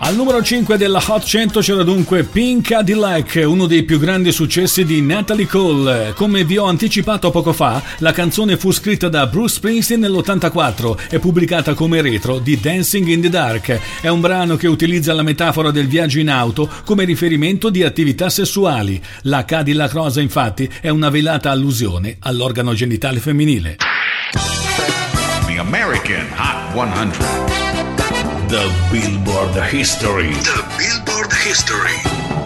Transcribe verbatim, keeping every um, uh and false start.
Al numero cinque della Hot cento c'era dunque Pink Cadillac, uno dei più grandi successi di Natalie Cole. Come vi ho anticipato poco fa, la canzone fu scritta da Bruce Springsteen nell'ottantaquattro e pubblicata come retro di Dancing in the Dark. È un brano che utilizza la metafora del viaggio in auto come riferimento di attività sessuali. La Cadillac rosa, infatti, è una velata allusione all'organo genitale femminile. The American Hot cento. The Billboard History. The Billboard History.